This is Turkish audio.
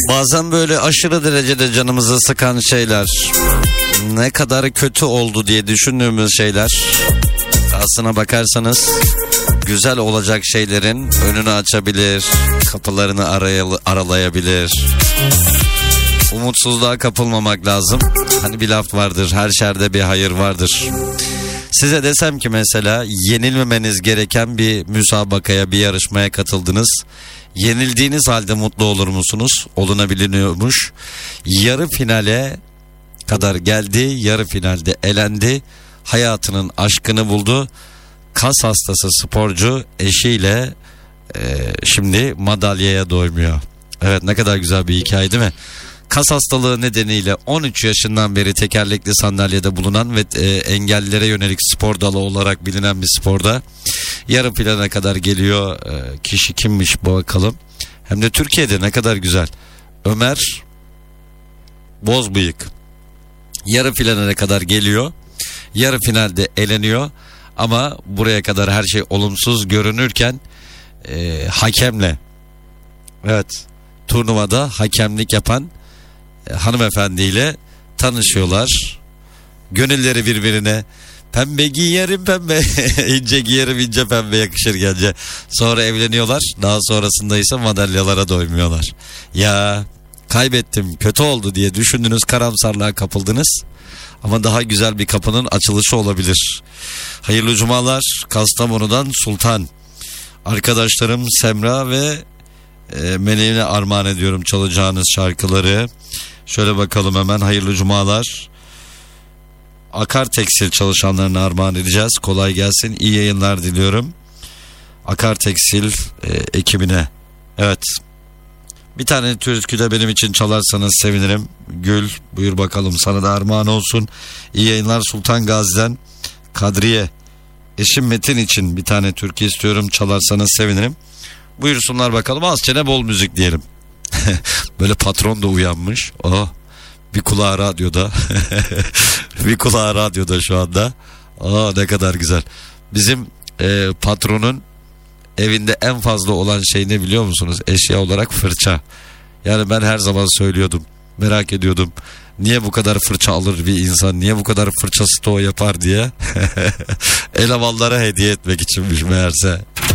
Bazen böyle aşırı derecede canımızı sıkan şeyler, ne kadar kötü oldu diye düşündüğümüz şeyler, aslına bakarsanız güzel olacak şeylerin önünü açabilir, kapılarını aralayabilir. Umutsuzluğa kapılmamak lazım. Hani bir laf vardır, her şerde bir hayır vardır. Size desem ki mesela yenilmemeniz gereken bir müsabakaya, bir yarışmaya katıldınız. Yenildiğiniz halde mutlu olur musunuz? Olunabiliyormuş. Yarı finale kadar geldi, yarı finalde elendi. Hayatının aşkını buldu. Kas hastası sporcu eşiyle şimdi madalyaya doymuyor. Evet, ne kadar güzel bir hikaye değil mi? Kas hastalığı nedeniyle 13 yaşından beri tekerlekli sandalyede bulunan ve engellilere yönelik spor dalı olarak bilinen bir sporda yarı finale kadar geliyor. Kişi kimmiş bakalım. Hem de Türkiye'de, ne kadar güzel. Ömer Bozbıyık. Yarı finale kadar geliyor. Yarı finalde eleniyor. Ama buraya kadar her şey olumsuz görünürken hakemle, evet, turnuvada hakemlik yapan hanımefendiyle tanışıyorlar. Gönülleri birbirine, pembe giyerim pembe, ince giyerim ince pembe yakışır gence. Sonra evleniyorlar. Daha sonrasında ise madalyalara doymuyorlar. Ya kaybettim, kötü oldu diye düşündünüz, karamsarlığa kapıldınız. Ama daha güzel bir kapının açılışı olabilir. Hayırlı cumalar. Kastamonu'dan Sultan. Arkadaşlarım Semra ve Meleğine armağan ediyorum çalacağınız şarkıları. Şöyle bakalım hemen, hayırlı cumalar. Akar Tekstil çalışanlarına armağan edeceğiz. Kolay gelsin, iyi yayınlar diliyorum. Akar Tekstil ekibine. Evet. Bir tane türkü de benim için çalarsanız sevinirim. Gül, buyur bakalım, sana da armağan olsun. İyi yayınlar Sultan Gazi'den Kadriye. Eşim Metin için bir tane türkü istiyorum, çalarsanız sevinirim. Buyursunlar bakalım, az çene bol müzik diyelim. Böyle patron da uyanmış. Oh, bir kulağı radyoda. Bir kulağı radyoda şu anda. Oh, ne kadar güzel. Bizim patronun evinde en fazla olan şey ne biliyor musunuz? Eşya olarak fırça. Yani ben her zaman söylüyordum, merak ediyordum. Niye bu kadar fırça alır bir insan? Niye bu kadar fırça stoğu yapar diye. Elemanlara hediye etmek içinmiş meğerse.